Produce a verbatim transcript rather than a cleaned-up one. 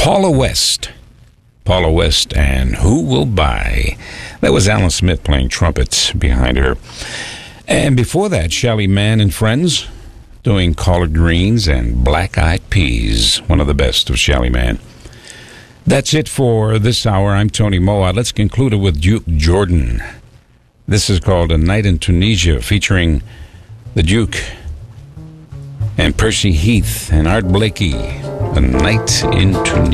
Paula West. Paula West and Who Will Buy? That was Alan Smith playing trumpets behind her. And before that, Shelly Manne and Friends doing Collard Greens and Black Eyed Peas, one of the best of Shelly Manne. That's it for this hour. I'm Tony Moa. Let's conclude it with Duke Jordan. This is called A Night in Tunisia, featuring the Duke and Percy Heath and Art Blakey. A Night in Tunisia.